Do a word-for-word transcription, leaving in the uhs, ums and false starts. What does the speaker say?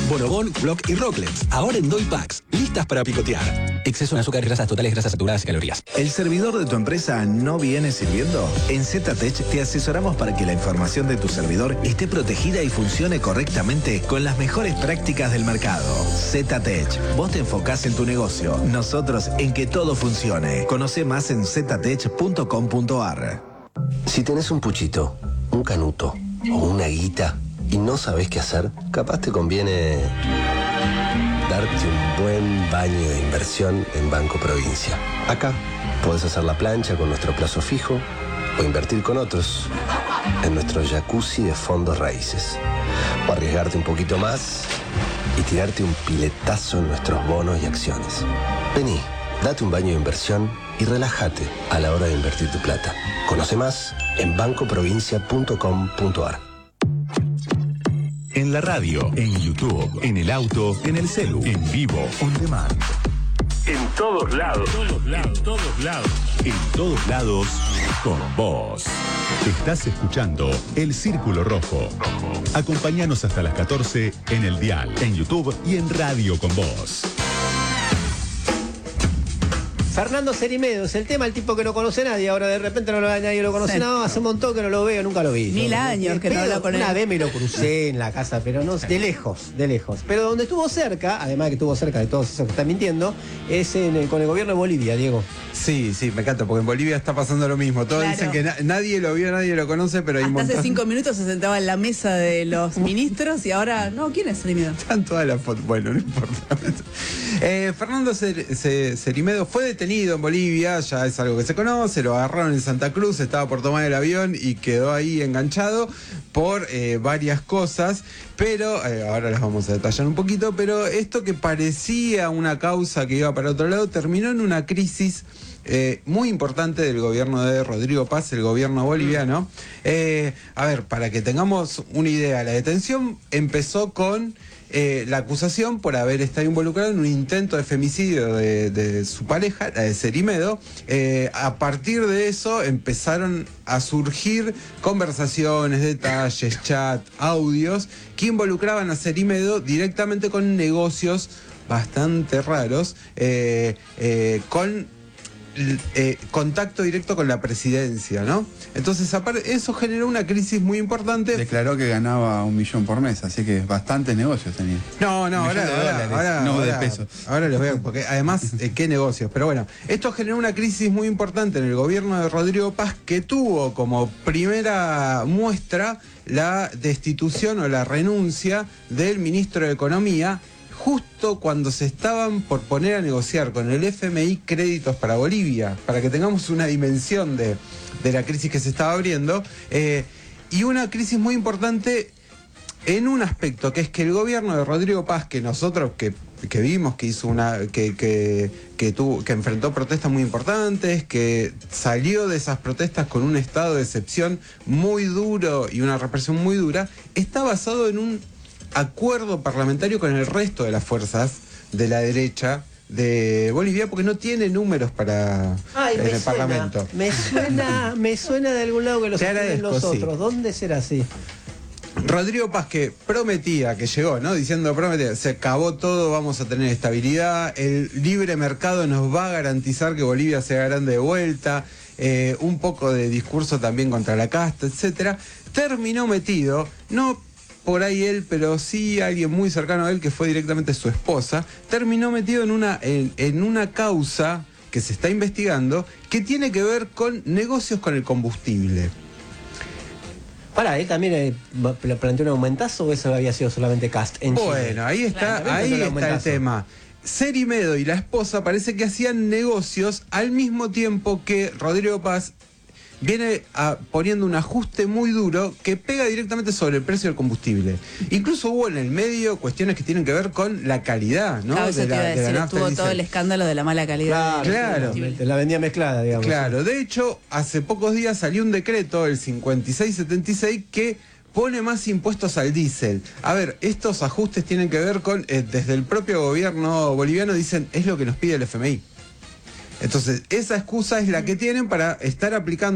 Bonobón, Block y Rocklets, ahora en Doy Packs, listas para picotear. Exceso en azúcar, grasas totales, grasas saturadas y calorías. ¿El servidor de tu empresa no viene sirviendo? En ZTech te asesoramos para que la información de tu servidor esté protegida y funcione correctamente con las mejores prácticas del mercado. ZTech, vos te enfocás en tu negocio, nosotros en que todo funcione. Conoce más en ztech punto com punto ar. Si tenés un puchito, un canuto o una guita y no sabés qué hacer, capaz te conviene darte un buen baño de inversión en Banco Provincia. Acá podés hacer la plancha con nuestro plazo fijo o invertir con otros en nuestro jacuzzi de fondos raíces. O arriesgarte un poquito más y tirarte un piletazo en nuestros bonos y acciones. Vení, date un baño de inversión y relájate a la hora de invertir tu plata. Conoce más en banco provincia punto com punto ar. En la radio, en YouTube, en el auto, en el celu, en vivo, on demand. En todos lados. En todos lados. En todos lados. En todos lados, con vos. Estás escuchando El Círculo Rojo. Acompáñanos hasta las catorce en el dial, en YouTube y en Radio con Vos. Fernando Cerimedo es el tema, el tipo que no conoce a nadie, ahora de repente no lo, nadie lo conoce, sí. No, hace un montón que no lo veo, nunca lo vi. Mil ¿no? años que no lo conozco. Una vez me lo crucé en la casa, pero no, de lejos, de lejos. Pero donde estuvo cerca, además de que estuvo cerca de todos esos que están mintiendo, es en el, con el gobierno de Bolivia, Diego. Sí, sí, me encanta, porque en Bolivia está pasando lo mismo. Todos claro. dicen que na nadie lo vio, nadie lo conoce, pero hay Hasta un montón. Hace cinco minutos se sentaba en la mesa de los ministros y ahora, no, ¿quién es Cerimedo? Están todas las fotos, bueno, no importa. Eh, Fernando Cerimedo fue detenido en Bolivia, ya es algo que se conoce, lo agarraron en Santa Cruz, estaba por tomar el avión y quedó ahí enganchado por eh, varias cosas, pero eh, ahora las vamos a detallar un poquito, pero esto que parecía una causa que iba para otro lado, terminó en una crisis Eh, muy importante del gobierno de Rodrigo Paz, el gobierno boliviano. Eh, a ver, para que tengamos una idea, la detención empezó con eh, la acusación por haber estado involucrado en un intento de femicidio de, de su pareja, la de Cerimedo. Eh, a partir de eso empezaron a surgir conversaciones, detalles, chat, audios que involucraban a Cerimedo directamente con negocios bastante raros, eh, eh, con Eh, contacto directo con la presidencia, ¿no? Entonces, eso generó una crisis muy importante. Declaró que ganaba un millón por mes, así que bastantes negocios tenía. No, no, ahora, ahora, ahora, no ahora, de pesos. Ahora los veo, porque además, eh, ¿qué negocios? Pero bueno, esto generó una crisis muy importante en el gobierno de Rodrigo Paz, que tuvo como primera muestra la destitución o la renuncia del ministro de Economía, justo cuando se estaban por poner a negociar con el F M I créditos para Bolivia, para que tengamos una dimensión de, de la crisis que se estaba abriendo, eh, y una crisis muy importante en un aspecto, que es que el gobierno de Rodrigo Paz, que nosotros que, que vimos que hizo una, que, que, que tuvo, que enfrentó protestas muy importantes, que salió de esas protestas con un estado de excepción muy duro y una represión muy dura, está basado en un acuerdo parlamentario con el resto de las fuerzas de la derecha de Bolivia, porque no tiene números para Ay, en me el suena, Parlamento. Me suena, me suena de algún lado que los tienen los sí. otros. ¿Dónde será así? Rodrigo Paz, que prometía, que llegó, ¿no? Diciendo, prometía, se acabó todo, vamos a tener estabilidad, el libre mercado nos va a garantizar que Bolivia sea grande de vuelta, eh, un poco de discurso también contra la casta, etcétera. Terminó metido, no por ahí él, pero sí alguien muy cercano a él, que fue directamente su esposa, terminó metido en una, en, en una causa que se está investigando, que tiene que ver con negocios con el combustible. Para, ¿él también eh, planteó un aumentazo o eso había sido solamente cast en Chile? Bueno, ahí está, claro, ahí está el tema. Cerimedo y la esposa parece que hacían negocios al mismo tiempo que Rodrigo Paz viene a, poniendo un ajuste muy duro que pega directamente sobre el precio del combustible. Incluso hubo en el medio cuestiones que tienen que ver con la calidad, ¿no? Claro, eso de te la, iba a de la decir, nafta estuvo y todo el escándalo de la mala calidad. Claro, claro. La vendía mezclada, digamos. Claro, de hecho, hace pocos días salió un decreto, el cincuenta y seis setenta y seis, que pone más impuestos al diésel. A ver, estos ajustes tienen que ver con, eh, desde el propio gobierno boliviano dicen, es lo que nos pide el F M I. Entonces, esa excusa es la que tienen para estar aplicando